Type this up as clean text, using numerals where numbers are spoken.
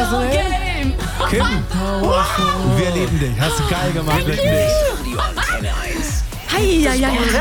sensationell. Kim, wir lieben dich. Hast du geil gemacht, wirklich. Hei.